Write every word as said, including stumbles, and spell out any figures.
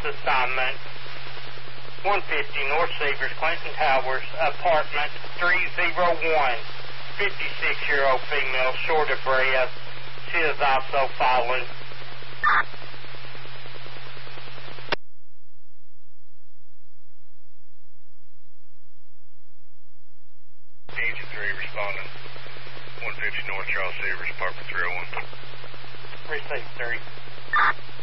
assignment, one fifty North Severs, Clinton Towers, apartment three oh one. fifty-six-year-old female, short of breath. She has also fallen. Agent three responding. one fifty North Charles Severs, apartment three oh one. Receive three.